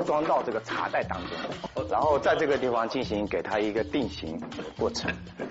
装到这个茶袋当中，然后在这个地方进行给它一个定型的过程。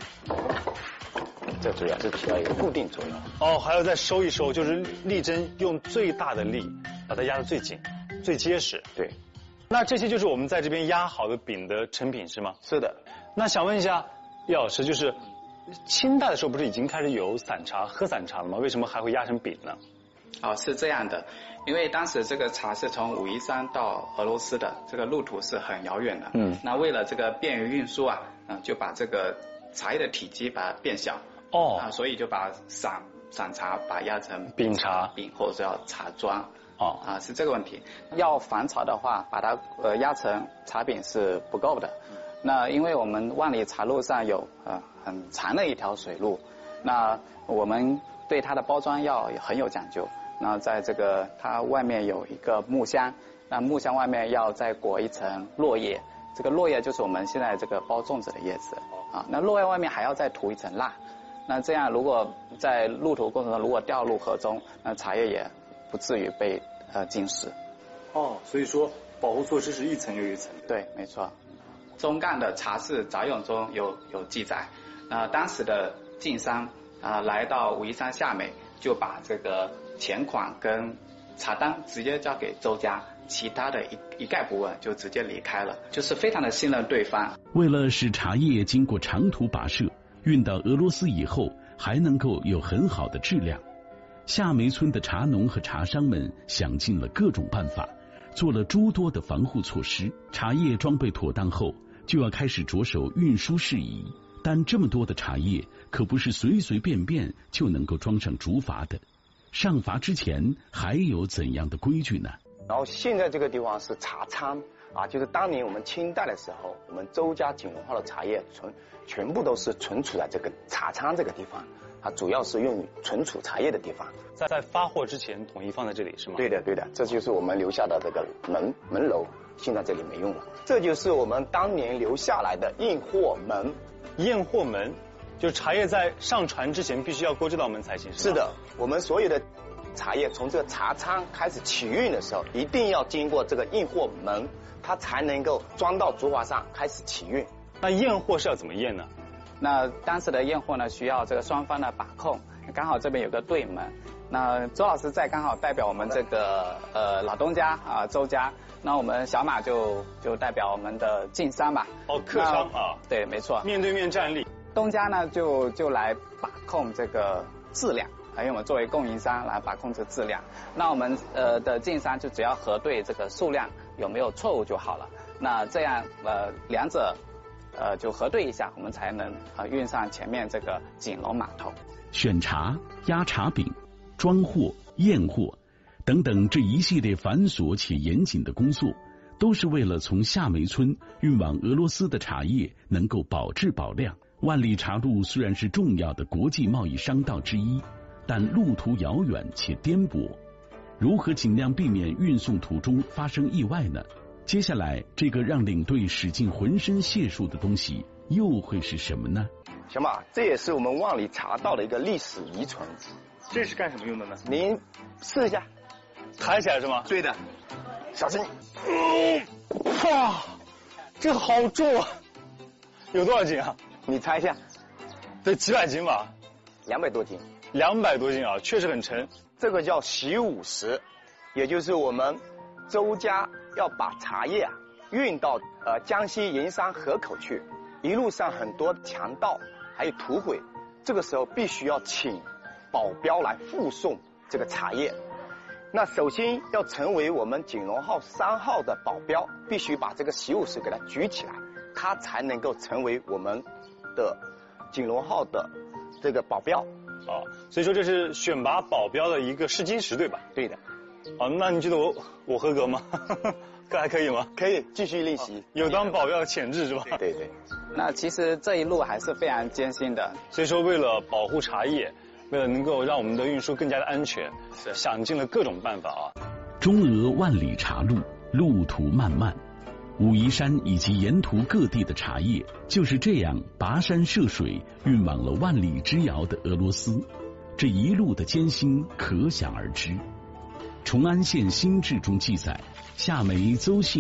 这主要是起到一个固定作用。 哦，还要再收一收，就是力针用最大的力把它压得最紧、最结实。 对。 那这些就是我们在这边压好的饼的成品是吗？ 是的。 那想问一下叶老师，就是清代的时候不是已经开始有散茶、喝散茶了吗？为什么还会压成饼呢？ 哦，是这样的，因为当时这个茶是从武夷山到俄罗斯的，这个路途是很遥远的。那为了这个便于运输啊，就把这个茶叶的体积把它变小。所以就把散茶把它压成饼茶、 饼或者叫茶庄。是这个问题。要返潮的话，把它压成茶饼是不够的。那因为我们万里茶路上有很长的一条水路，那我们对它的包装要很有讲究。那在这个它外面有一个木箱，那木箱外面要再裹一层落叶，这个落叶就是我们现在这个包粽子的叶子那落叶外面还要再涂一层蜡。那这样如果在路途过程中如果掉入河中，那茶叶也不至于被浸湿。 所以说保护措施是一层又一层的。 对，没错。中干的茶事杂咏中有记载，当时的晋商来到武夷山下美，就把这个钱款跟茶单直接交给周家，其他的一概不问就直接离开了，就是非常的信任对方。 为了使茶叶经过长途跋涉运到俄罗斯以后还能够有很好的质量，夏梅村的茶农和茶商们想尽了各种办法，做了诸多的防护措施。茶叶装备妥当后，就要开始着手运输事宜。但这么多的茶叶可不是随随便便就能够装上竹筏的，上筏之前还有怎样的规矩呢？ 然后现在这个地方是茶仓就是当年我们清代的时候，我们周家锦荣号的茶叶全部都是存储在这个茶仓这个地方，它主要是用于存储茶叶的地方。 在发货之前统一放在这里是吗？ 对的，这就是我们留下的这个门楼，现在这里没用了。这就是我们当年留下来的验货门。 验货门就是茶叶在上船之前必须要过这道门才行，是的，我们所有的茶叶从这个茶仓开始起运的时候，一定要经过这个验货门，它才能够装到竹筏上开始起运。 那验货是要怎么验呢？ 那当时的验货呢，需要这个双方的把控，刚好这边有个对门，那周老师在刚好代表我们这个老东家周家，那我们小马就代表我们的晋商吧。 客商对，没错， 面对面站立。 东家呢就来把控这个质量，因为我们作为供应商来把控这质量。那我们的晋商就只要核对这个数量有没有错误就好了。那这样两者就核对一下，我们才能运上前面这个锦龙码头。 选茶、压茶饼、装货、验货等等这一系列繁琐且严谨的工作，都是为了从夏梅村运往俄罗斯的茶叶能够保质保量。万里茶路虽然是重要的国际贸易商道之一，但路途遥远且颠簸，如何尽量避免运送途中发生意外呢？接下来这个让领队使尽浑身解数的东西又会是什么呢？ 小马，这也是我们万里茶道的一个历史遗存。 这是干什么用的呢？ 您试一下， 抬起来是吗？ 对的，小心。 哇，这个好重啊！有多少斤啊？ 你猜一下。 得几百斤吧 ？200多斤。 200多斤啊，确实很沉。 这个叫习武石，也就是我们周家要把茶叶运到江西盐山河口去，一路上很多强盗还有土匪，这个时候必须要请保镖来护送这个茶叶。那首先要成为我们锦荣号3号的保镖，必须把这个习武石给它举起来，它才能够成为我们的锦荣号的这个保镖。 所以说这是选拔保镖的一个试金石对吧？ 对的。 那你觉得我合格吗？还可以吗？ 可以，继续练习。 有当保镖的潜质是吧？ 对对。 那其实这一路还是非常艰辛的。 所以说为了保护茶叶，为了能够让我们的运输更加的安全，想尽了各种办法中俄万里茶路，路途漫漫，武夷山以及沿途各地的茶叶就是这样跋山涉水运往了万里之遥的俄罗斯，这一路的艰辛可想而知。崇安县新志中记载，夏梅邹姓